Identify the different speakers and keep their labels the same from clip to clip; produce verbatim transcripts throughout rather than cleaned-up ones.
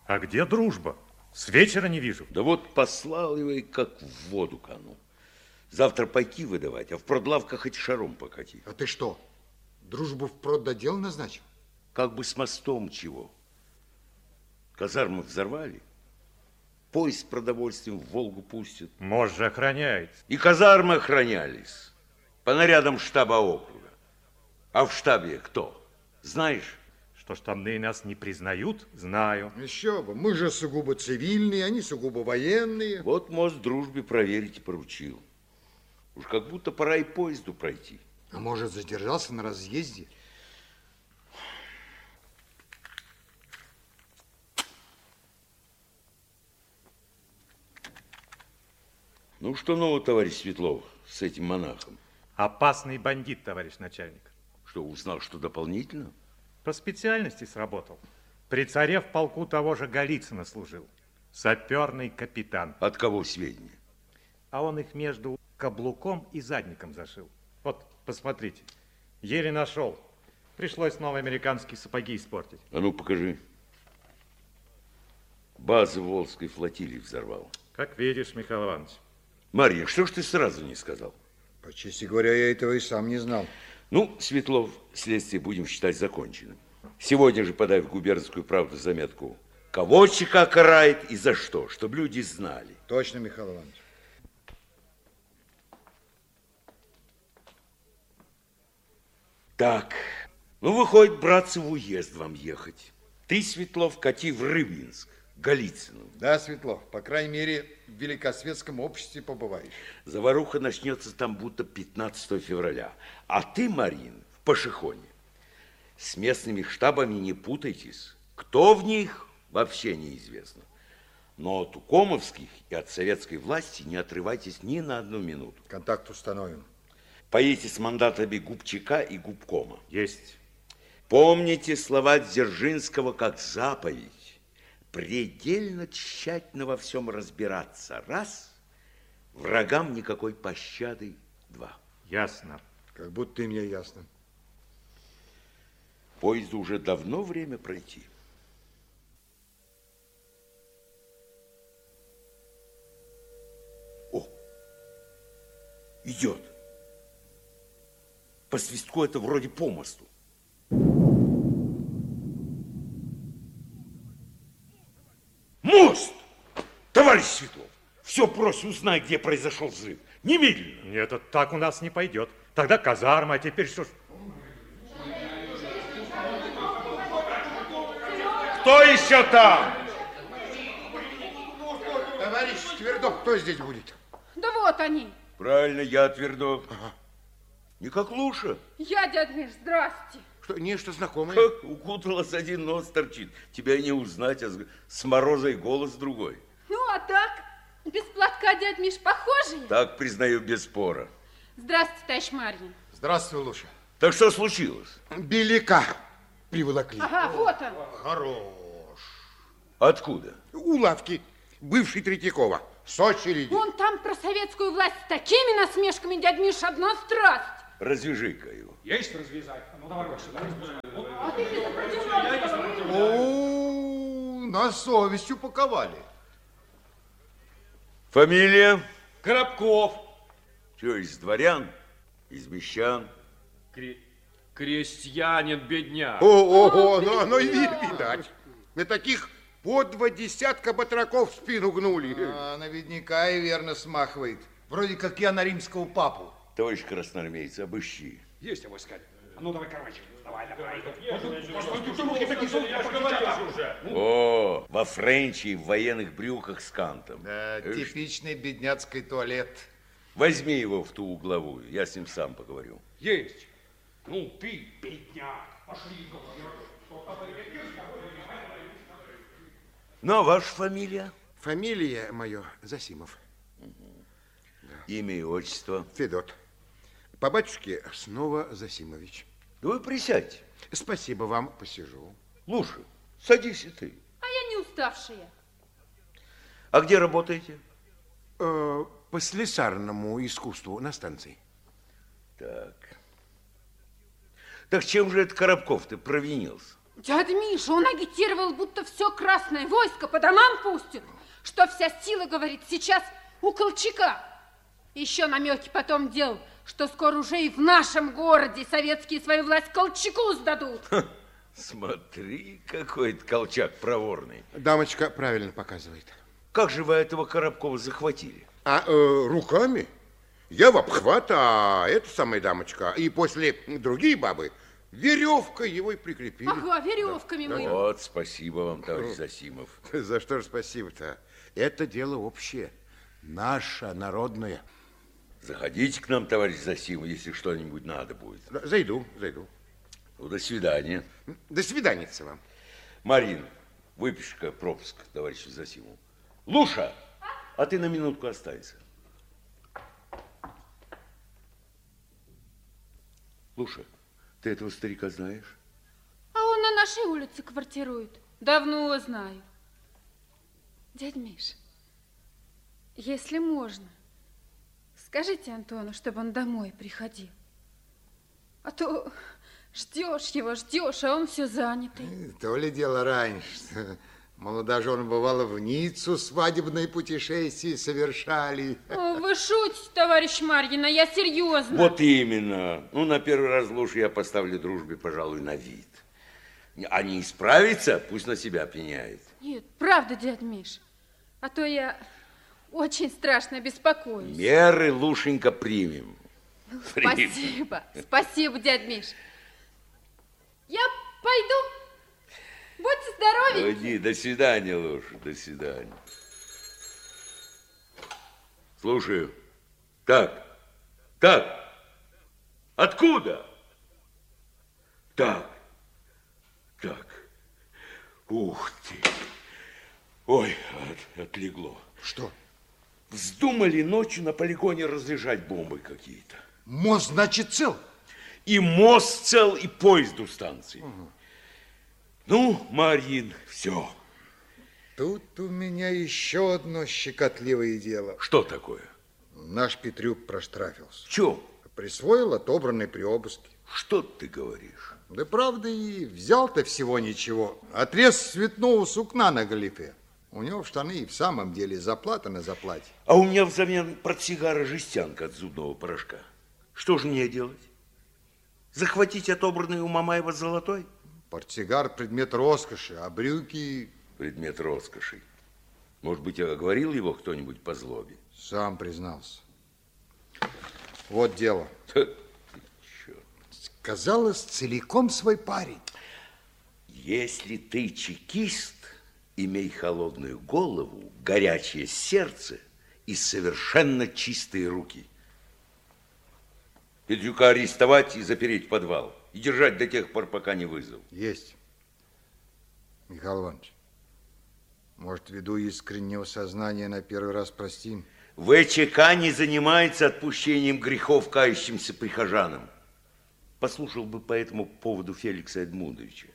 Speaker 1: А где дружба? С вечера не вижу.
Speaker 2: Да вот послал его и как в воду канул. Завтра пайки выдавать, а в продлавках хоть шаром покати.
Speaker 3: А ты что, дружбу в продотдел назначил?
Speaker 2: Как бы с мостом чего. Казармы взорвали. Поезд с продовольствием в Волгу пустят.
Speaker 1: Мост же охраняется.
Speaker 2: И казармы охранялись. По нарядам штаба округа. А в штабе кто? Знаешь?
Speaker 1: Что штабные нас не признают, знаю.
Speaker 3: Еще бы, мы же сугубо цивильные, они сугубо военные.
Speaker 2: Вот мост дружбе проверить и поручил. Уж как будто пора и поезду пройти.
Speaker 3: А может, задержался на разъезде?
Speaker 2: Ну, что нового, товарищ Светлов, с этим монахом?
Speaker 1: Опасный бандит, товарищ начальник.
Speaker 2: Что, узнал, что дополнительно?
Speaker 1: По специальности сработал. При царе в полку того же Голицына служил. Саперный капитан.
Speaker 2: От кого сведения?
Speaker 1: А он их между каблуком и задником зашил. Вот, посмотрите. Еле нашел. Пришлось новые американские сапоги испортить.
Speaker 2: А ну, покажи. Базы Волжской флотилии взорвал.
Speaker 1: Как видишь, Михаил Иванович.
Speaker 2: Марья, что ж ты сразу не сказал?
Speaker 3: По чести говоря, я этого и сам не знал.
Speaker 2: Ну, Светлов, следствие будем считать законченным. Сегодня же подай в губернскую правду заметку. Кого ЧК карает и за что, чтобы люди знали.
Speaker 3: Точно, Михаил Иванович.
Speaker 2: Так, ну, выходит, братцы, в уезд вам ехать. Ты, Светлов, кати в Рыбинск, Голицыну.
Speaker 3: Да, Светлов, по крайней мере, в великосветском обществе побываешь.
Speaker 2: Заваруха начнется там будто пятнадцатого февраля. А ты, Марин, в Пашихоне. С местными штабами не путайтесь. Кто в них, вообще неизвестно. Но от укомовских и от советской власти не отрывайтесь ни на одну минуту.
Speaker 3: Контакт установим.
Speaker 2: Поедете с мандатами губчака и губкома.
Speaker 1: Есть.
Speaker 2: Помните слова Дзержинского как заповедь. Предельно тщательно во всем разбираться. Раз. Врагам никакой пощады. Два.
Speaker 1: Ясно.
Speaker 3: Как будто и мне ясно.
Speaker 2: Поезду уже давно время пройти. О, идет. По свистку это вроде по мосту. Мост! Товарищ Светлов, все брось, узнай, где произошел взрыв. Немедленно.
Speaker 1: Нет, это так у нас не пойдет. Тогда казарма, а теперь что ж?
Speaker 2: Кто еще там?
Speaker 3: Товарищ Твердов, кто здесь будет?
Speaker 4: Да вот они.
Speaker 2: Правильно, я Твердов. Ага. Не как Луша.
Speaker 4: Я, дядь Миш, здрасте.
Speaker 3: Что, нечто знакомое?
Speaker 2: Как укуталась, один нос торчит. Тебя и не узнать, а с мороза и голос другой.
Speaker 4: Ну, а так, без платка, дядь Миш, похожие?
Speaker 2: Так, признаю, без спора.
Speaker 4: Здравствуйте, товарищ Марьин.
Speaker 3: Здравствуй, Луша.
Speaker 2: Так что случилось?
Speaker 3: Беляка приволокли.
Speaker 4: Ага, вот он.
Speaker 3: Хорош.
Speaker 2: Откуда?
Speaker 3: У лавки бывший Третьякова. С очереди.
Speaker 4: Вон там про советскую власть с такими насмешками, дядь Миш, одна страсть.
Speaker 2: Развяжи-ка его.
Speaker 5: Есть развязать. Ну, давай больше.
Speaker 4: А ты не сопротивляйся.
Speaker 3: О, на совесть упаковали.
Speaker 2: Фамилия?
Speaker 5: Коробков.
Speaker 2: Что, из дворян? Из мещан?
Speaker 5: Кре- крестьянин, бедняк.
Speaker 3: О-о-о, ну, ну и видать. На таких по два десятка батраков в спину гнули. А, наверняка и верно смахивает. Вроде как я на римского папу.
Speaker 2: Товарищ красноармейцы, обыщи.
Speaker 5: Есть его искать. А ну, давай, карманчик. Давай, давай.
Speaker 2: О, во Френче и в военных брюках с кантом.
Speaker 3: Да, типичный бедняцкий туалет.
Speaker 2: Возьми его в ту угловую, я с ним сам поговорю.
Speaker 5: Есть. Ну, ты, бедняк. Пошли.
Speaker 2: Ну, а ваша фамилия?
Speaker 3: Фамилия моя Засимов.
Speaker 2: Имя и отчество?
Speaker 3: Федот. По батюшке снова Засимович.
Speaker 2: Да вы присядьте.
Speaker 3: Спасибо вам, посижу.
Speaker 2: Лучше, садись и ты.
Speaker 4: А я не уставшая.
Speaker 2: А где работаете?
Speaker 3: Э, по слесарному искусству на станции.
Speaker 2: Так. Так чем же этот Коробков ты провинился?
Speaker 4: Дядя Миша, он агитировал, будто все красное войско по домам пустит, что вся сила, говорит, сейчас у Колчака. Еще намеки потом делал, что скоро уже и в нашем городе советские свою власть Колчаку сдадут.
Speaker 2: Ха, смотри, какой-то Колчак проворный.
Speaker 3: Дамочка правильно показывает.
Speaker 2: Как же вы этого Коробкова захватили?
Speaker 3: А э, руками? Я в обхват, а эта самая дамочка. И после другие бабы веревкой его и прикрепили.
Speaker 4: Ага, веревками
Speaker 3: да,
Speaker 4: мы.
Speaker 3: да.
Speaker 2: Вот, спасибо вам, товарищ Засимов.
Speaker 3: За что же спасибо-то? Это дело общее, наше, народное.
Speaker 2: Заходите к нам, товарищ Засимов, если что-нибудь надо будет.
Speaker 3: Зайду, зайду.
Speaker 2: Ну, до свидания.
Speaker 3: До свиданица вам.
Speaker 2: Марин, выпиши-ка пропуск товарищу Засимову. Луша, а ты на минутку останься. Луша, ты этого старика знаешь?
Speaker 4: А он на нашей улице квартирует. Давно знаю. Дядя Миша, если можно, скажите Антону, чтобы он домой приходил. А то ждешь его, ждешь, а он все занятый.
Speaker 3: То ли дело раньше. Молодожены, бывало, в Ниццу свадебное путешествие совершали.
Speaker 4: О, вы шутите, товарищ Марьина, я серьезно.
Speaker 2: Вот именно. Ну, на первый раз лучше я поставлю дружбе, пожалуй, на вид. А не исправится, пусть на себя пеняет.
Speaker 4: Нет, правда, дядя Миш. А то я очень страшно беспокоюсь.
Speaker 2: Меры, Лушенька, примем. Примем.
Speaker 4: Спасибо, спасибо, дядя Миш. Я пойду. Будьте здоровы.
Speaker 2: Иди, до свидания, Луша, до свидания. Слушаю. Так, так, откуда? Так, так, ух ты. Ой, от, отлегло.
Speaker 3: Что?
Speaker 2: Вздумали ночью на полигоне разряжать бомбы какие-то.
Speaker 3: Мост, значит, цел?
Speaker 2: И мост цел, и поезд у станции. Угу. Ну, Марьин, все.
Speaker 3: Тут у меня еще одно щекотливое дело.
Speaker 2: Что такое?
Speaker 3: Наш Петрюк проштрафился.
Speaker 2: В чем?
Speaker 3: Присвоил отобранный при обыске.
Speaker 2: Что ты говоришь?
Speaker 3: Да правда, и взял-то всего ничего. Отрез цветного сукна на галифе. У него в штаны и в самом деле заплата на заплате.
Speaker 2: А у меня взамен портсигара жестянка от зубного порошка. Что же мне делать? Захватить отобранный у Мамаева золотой?
Speaker 3: Портсигар – предмет роскоши, а брюки…
Speaker 2: Предмет роскоши. Может быть, оговорил его кто-нибудь по злобе?
Speaker 3: Сам признался. Вот дело. Казалось, целиком свой парень.
Speaker 2: Если ты чекист, имей холодную голову, горячее сердце и совершенно чистые руки. Петрюка арестовать и запереть в подвал. И держать до тех пор, пока не вызов.
Speaker 3: Есть. Михаил Иванович, может, ввиду искреннего сознания на первый раз простим?
Speaker 2: ВЧК не занимается отпущением грехов кающимся прихожанам. Послушал бы по этому поводу Феликса Эдмундовича.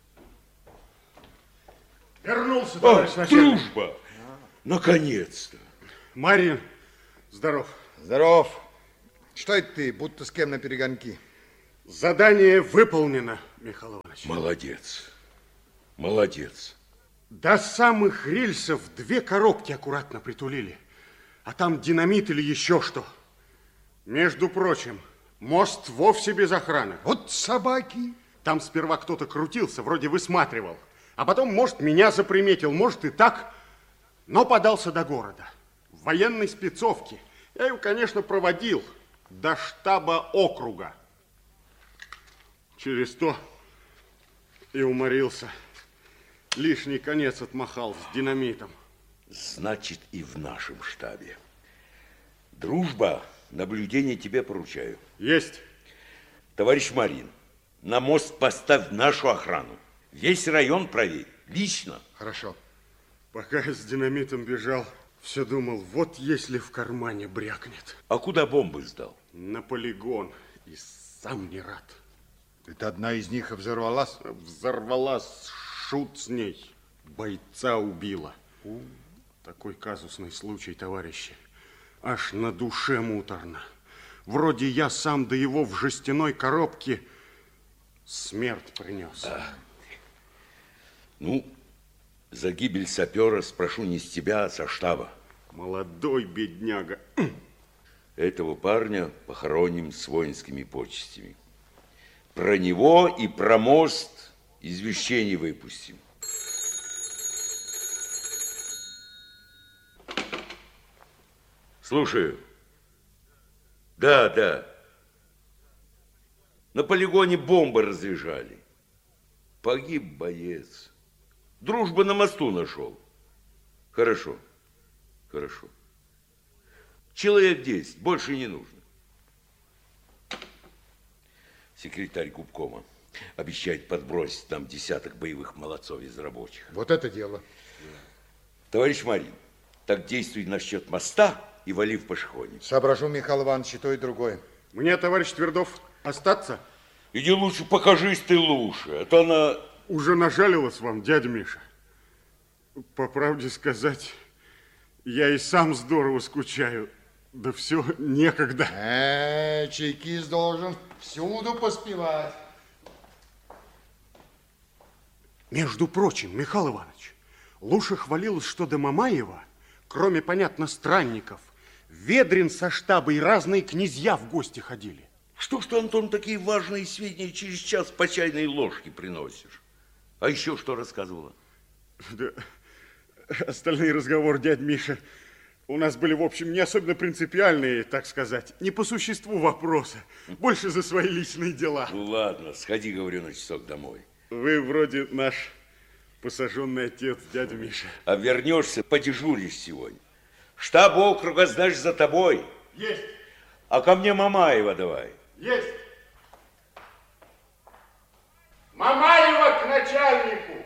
Speaker 5: Вернулся, товарищ
Speaker 2: О,
Speaker 5: начальник.
Speaker 2: дружба! Наконец-то!
Speaker 5: Марин, здоров.
Speaker 3: Здоров. Что это ты, будто с кем на перегонки?
Speaker 5: Задание выполнено, Михаил Иванович.
Speaker 2: Молодец. Молодец.
Speaker 5: До самых рельсов две коробки аккуратно притулили. А там динамит или еще что. Между прочим, мост вовсе без охраны.
Speaker 3: Вот собаки.
Speaker 5: Там сперва кто-то крутился, вроде высматривал. А потом, может, меня заприметил, может, и так. Но подался до города. В военной спецовке. Я его, конечно, проводил до штаба округа. Через то и уморился. Лишний конец отмахал с динамитом.
Speaker 2: Значит, и в нашем штабе. Дружба, наблюдение тебе поручаю.
Speaker 5: Есть.
Speaker 2: Товарищ Марин, на мост поставь нашу охрану. Весь район проверь, лично.
Speaker 3: Хорошо.
Speaker 5: Пока я с динамитом бежал, все думал, вот если в кармане брякнет.
Speaker 2: А куда бомбы сдал?
Speaker 5: На полигон. И сам не рад.
Speaker 3: Это одна из них взорвалась?
Speaker 5: Взорвалась, шут с ней. Бойца убила. У, такой казусный случай, товарищи. Аж на душе муторно. Вроде я сам до его в жестяной коробке смерть принес.
Speaker 2: А, Ну, за гибель сапера спрошу не с тебя, а со штаба.
Speaker 5: Молодой бедняга.
Speaker 2: Этого парня похороним с воинскими почестями. Про него и про мост извещение выпустим. Слушаю. Да, да. На полигоне бомбы разряжали. Погиб боец. Дружба на мосту нашел. Хорошо, хорошо. Человек десять, больше не нужно. Секретарь губкома обещает подбросить нам десяток боевых молодцов из рабочих.
Speaker 3: Вот это дело.
Speaker 2: Товарищ Марин, так действуй насчет моста и вали в Пашихоне.
Speaker 3: Соображу, Михаил Иванович, и то, и другое.
Speaker 5: Мне, товарищ Твердов, остаться?
Speaker 2: Иди лучше покажись ты лучше, а то она...
Speaker 5: Уже нажалилась вам, дядя Миша. По правде сказать, я и сам здорово скучаю. Да все некогда.
Speaker 3: Э, чекист должен всюду поспевать.
Speaker 5: Между прочим, Михаил Иванович, Луша хвалилась, что до Мамаева, кроме, понятно, странников, Ведрин со штаба и разные князья в гости ходили.
Speaker 2: Что ж ты, Антон, такие важные сведения через час по чайной ложке приносишь? А еще что рассказывала?
Speaker 5: Да, остальные разговоры, дядь Миша, у нас были, в общем, не особенно принципиальные, так сказать, не по существу вопроса, больше за свои личные дела.
Speaker 2: Ну ладно, сходи, говорю, на часок домой.
Speaker 5: Вы вроде наш посаженный отец, дядя Миша.
Speaker 2: А вернешься, подежуришь сегодня. Штаб округа, знаешь, за тобой.
Speaker 5: Есть.
Speaker 2: А ко мне Мамаева давай.
Speaker 5: Есть. Мамаева к начальнику.